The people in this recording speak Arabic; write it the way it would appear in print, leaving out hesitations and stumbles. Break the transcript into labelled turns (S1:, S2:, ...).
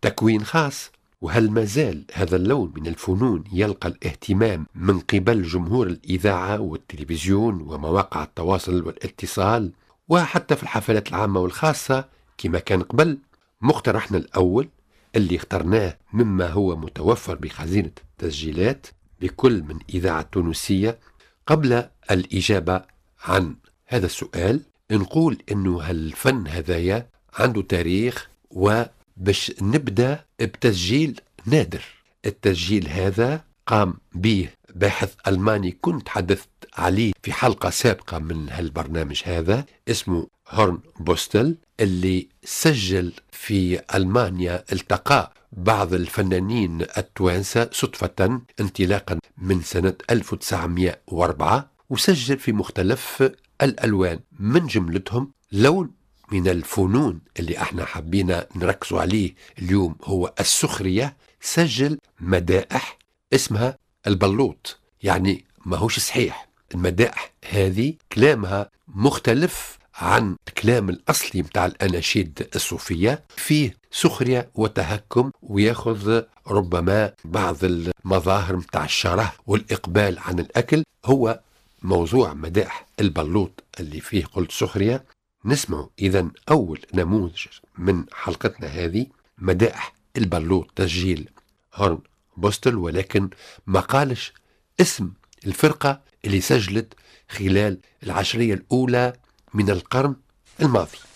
S1: تكوين خاص. وهل ما زال هذا اللون من الفنون يلقى الاهتمام من قبل جمهور الإذاعة والتلفزيون ومواقع التواصل والاتصال وحتى في الحفلات العامة والخاصة كما كان قبل؟ مقترحنا الأول اللي اخترناه مما هو متوفر بخزينة التسجيلات بكل من إذاعة تونسية، قبل الإجابة عن هذا السؤال نقول إنه هالفن هذايا عنده تاريخ، وباش نبدأ بتسجيل نادر. التسجيل هذا قام به باحث ألماني كنت حدثت عليه في حلقة سابقة من هالبرنامج هذا، اسمه هورن بوستل، اللي سجل في ألمانيا. التقى بعض الفنانين التوانسة صدفة انطلاقا من سنة 1904 وسجل في مختلف الألوان، من جملتهم لون من الفنون اللي احنا حبينا نركزوا عليه اليوم هو السخرية. سجل مدائح اسمها البلوط، يعني ما هوش صحيح. المدائح هذه كلامها مختلف عن الكلام الأصلي متاع الأناشيد الصوفية، فيه سخرية وتهكم، ويأخذ ربما بعض المظاهر متاع الشره والإقبال عن الأكل. هو موضوع مدائح البلوط اللي فيه قلت سخرية. نسمع إذن أول نموذج من حلقتنا هذه، مدائح البلوط، تسجيل هورن بوستل، ولكن ما قالش اسم الفرقة اللي سجلت خلال العشرية الأولى من القرن الماضي.